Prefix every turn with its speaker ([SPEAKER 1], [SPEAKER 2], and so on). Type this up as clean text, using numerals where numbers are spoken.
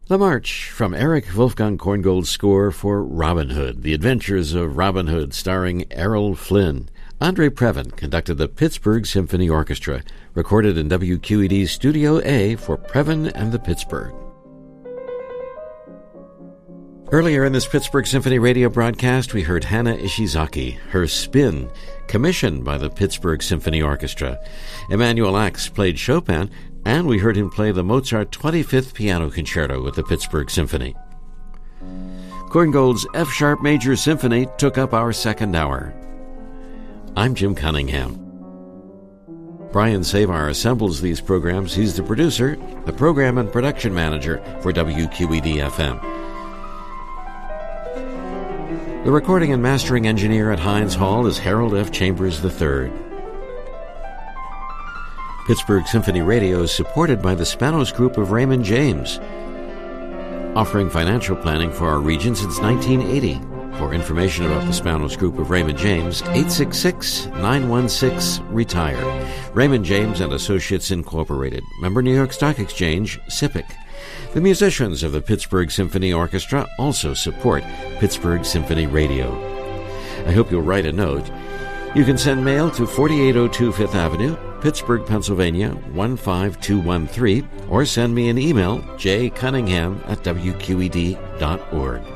[SPEAKER 1] The March from Eric Wolfgang Korngold's score for Robin Hood, The Adventures of Robin Hood, starring Errol Flynn. Andre Previn conducted the Pittsburgh Symphony Orchestra, recorded in WQED's Studio A for Previn and the Pittsburgh. Earlier in this Pittsburgh Symphony radio broadcast, we heard Hana Ishizaki, her Spin, commissioned by the Pittsburgh Symphony Orchestra. Emanuel Ax played Chopin, and we heard him play the Mozart 25th Piano Concerto with the Pittsburgh Symphony. Korngold's F-sharp Major Symphony took up our second hour. I'm Jim Cunningham. Brian Savar assembles these programs. He's the producer, the program and production manager for WQED-FM. The recording and mastering engineer at Heinz Hall is Harold F. Chambers III. Pittsburgh Symphony Radio is supported by the Spanos Group of Raymond James, offering financial planning for our region since 1980. For information about the Spanos Group of Raymond James, 866-916-RETIRE. Raymond James and Associates Incorporated. Member New York Stock Exchange, SIPC. The musicians of the Pittsburgh Symphony Orchestra also support Pittsburgh Symphony Radio. I hope you'll write a note. You can send mail to 4802 Fifth Avenue, Pittsburgh, Pennsylvania, 15213, or send me an email, jcunningham@wqed.org.